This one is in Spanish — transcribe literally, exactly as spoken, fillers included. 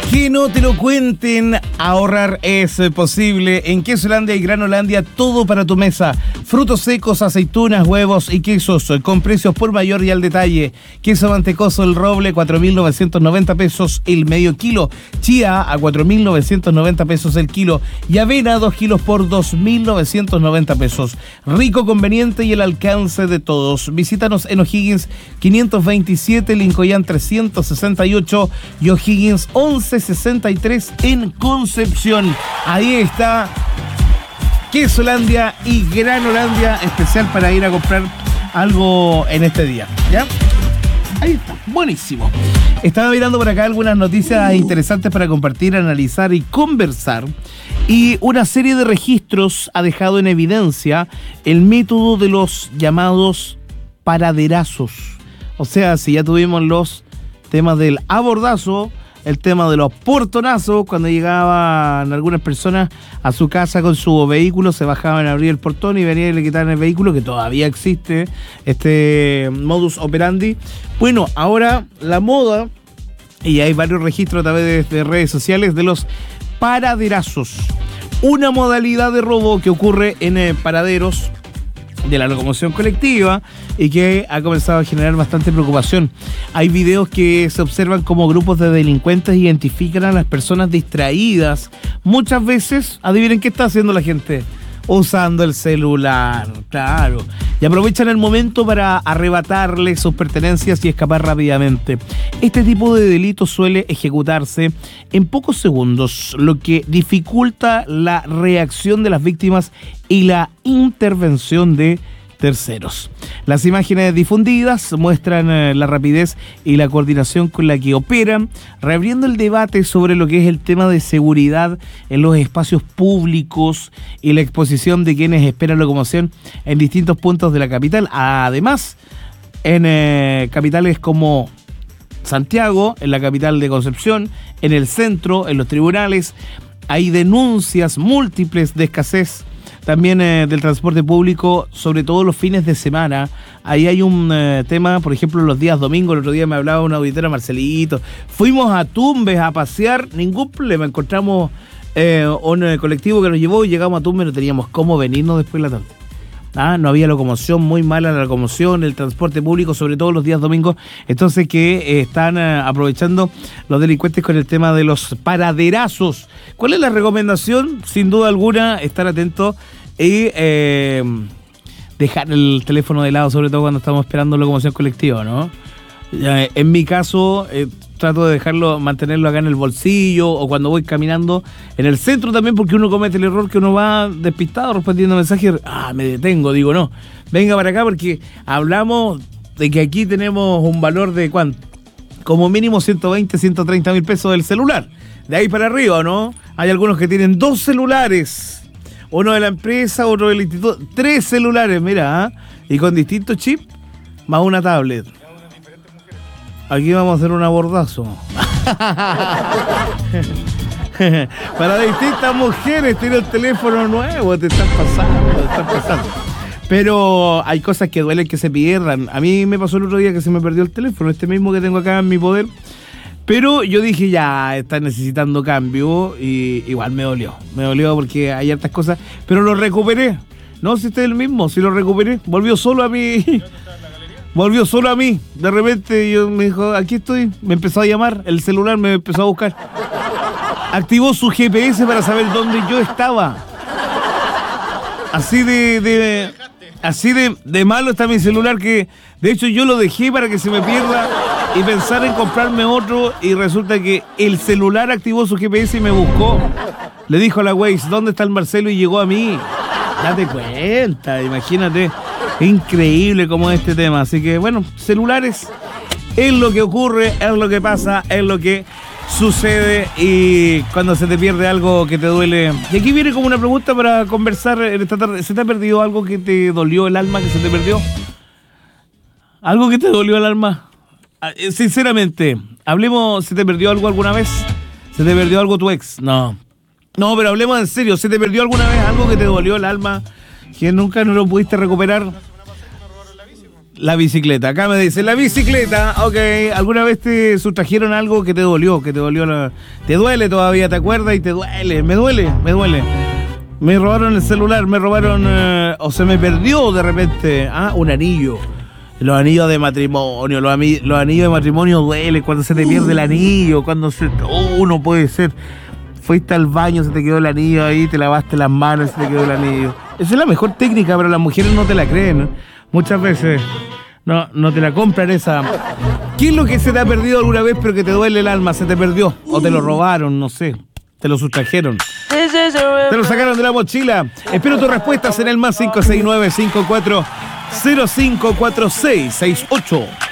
Que no te lo cuenten, ahorrar es posible. En Quesolandia y Granolandia, todo para tu mesa. Frutos secos, aceitunas, huevos y quesos con precios por mayor y al detalle. Queso mantecoso El Roble, cuatro mil novecientos noventa pesos el medio kilo. Chía a cuatro mil novecientos noventa pesos el kilo. Y avena, dos kilos por dos mil novecientos noventa pesos. Rico, conveniente y el alcance de todos. Visítanos en O'Higgins quinientos veintisiete, Lincoln trescientos sesenta y ocho y O'Higgins once sesenta y tres en Concepción. Ahí está Quesolandia y Granolandia, especial para ir a comprar algo en este día, ¿ya? Ahí está, buenísimo. Estaba mirando por acá algunas noticias interesantes para compartir, analizar y conversar. Y una serie de registros ha dejado en evidencia el método de los llamados paraderazos. O sea, si ya tuvimos los temas del abordazo, el tema de los portonazos, cuando llegaban algunas personas a su casa con su vehículo, se bajaban a abrir el portón y venían y le quitaban el vehículo, que todavía existe este modus operandi. Bueno, ahora la moda, y hay varios registros a través de, de redes sociales, de los paraderazos. Una modalidad de robo que ocurre en eh, paraderos de la locomoción colectiva y que ha comenzado a generar bastante preocupación. Hay videos que se observan como grupos de delincuentes identifican a las personas distraídas. Muchas veces, adivinen qué está haciendo la gente, usando el celular, claro, y aprovechan el momento para arrebatarle sus pertenencias y escapar rápidamente. Este tipo de delito suele ejecutarse en pocos segundos, lo que dificulta la reacción de las víctimas y la intervención de terceros. Las imágenes difundidas muestran eh, la rapidez y la coordinación con la que operan, reabriendo el debate sobre lo que es el tema de seguridad en los espacios públicos y la exposición de quienes esperan locomoción en distintos puntos de la capital. Además, en eh, capitales como Santiago, en la capital de Concepción, en el centro, en los tribunales, hay denuncias múltiples de escasez también eh, del transporte público, sobre todo los fines de semana. Ahí hay un eh, tema, por ejemplo, los días domingos. El otro día me hablaba una auditora, Marcelito. Fuimos a Tumbes a pasear, ningún problema. Encontramos eh, un eh, colectivo que nos llevó y llegamos a Tumbes, no teníamos cómo venirnos después de la tarde. Ah, no había locomoción, muy mala la locomoción, el transporte público, sobre todo los días domingos. Entonces que eh, están eh, aprovechando los delincuentes con el tema de los paraderazos. ¿Cuál es la recomendación? Sin duda alguna, estar atento y eh, dejar el teléfono de lado, sobre todo cuando estamos esperando locomoción colectiva, ¿no? Eh, en mi caso, eh, trato de dejarlo, mantenerlo acá en el bolsillo, o cuando voy caminando en el centro también, porque uno comete el error que uno va despistado respondiendo mensajes. Ah, me detengo, digo, no, venga para acá, porque hablamos de que aquí tenemos un valor de ¿cuánto? Como mínimo ciento veinte, ciento treinta mil pesos del celular. De ahí para arriba, ¿no? Hay algunos que tienen dos celulares, uno de la empresa, otro del instituto, tres celulares, mira, ¿eh? Y con distintos chips, más una tablet. Aquí vamos a hacer un abordazo. Para distintas mujeres tiene el teléfono nuevo, te estás pasando, te estás pasando. Pero hay cosas que duelen que se pierdan. A mí me pasó el otro día que se me perdió el teléfono, este mismo que tengo acá en mi poder. Pero yo dije, ya, está necesitando cambio, y igual me dolió. Me dolió porque hay hartas cosas, pero lo recuperé. No, si este es el mismo, si lo recuperé. Volvió solo a mí. Volvió solo a mí. De repente yo me dijo, aquí estoy. Me empezó a llamar, el celular me empezó a buscar. Activó su G P S para saber dónde yo estaba. Así de, de así de, de malo está mi celular, que de hecho yo lo dejé para que se me pierda y pensar en comprarme otro, y resulta que el celular activó su G P S y me buscó. Le dijo a la Waze, ¿dónde está el Marcelo? Y llegó a mí. Date cuenta, imagínate. Increíble como este tema. Así que bueno, celulares es lo que ocurre, es lo que pasa, es lo que sucede, y cuando se te pierde algo que te duele. Y aquí viene como una pregunta para conversar en esta tarde. ¿Se te ha perdido algo que te dolió el alma, que se te perdió? ¿Algo que te dolió el alma? Sinceramente, hablemos, ¿se te perdió algo alguna vez? ¿Se te perdió algo tu ex? No. No, pero hablemos en serio. ¿Se te perdió alguna vez algo que te dolió el alma, que nunca no lo pudiste recuperar? La bicicleta. Acá me dice, la bicicleta, ok. ¿Alguna vez te sustrajeron algo que te dolió? Que te dolió la... Te duele todavía, ¿te acuerdas? Y te duele. Me duele, me duele. Me robaron el celular, me robaron... Eh, o se me perdió de repente. Ah, un anillo. Los anillos de matrimonio. Los, ami- los anillos de matrimonio duelen cuando se te pierde el anillo. Cuando se... Oh, no puede ser. Fuiste al baño, se te quedó el anillo ahí, te lavaste las manos, se te quedó el anillo. Esa es la mejor técnica, pero las mujeres no te la creen, ¿no? Muchas veces no, no te la compran esa. ¿Qué es lo que se te ha perdido alguna vez pero que te duele el alma? ¿Se te perdió? ¿O te lo robaron? No sé. ¿Te lo sustrajeron? ¿Te lo sacaron de la mochila? Espero tus respuestas en el más cinco seis nueve cinco cuatro cero cinco cuatro seis seis ocho.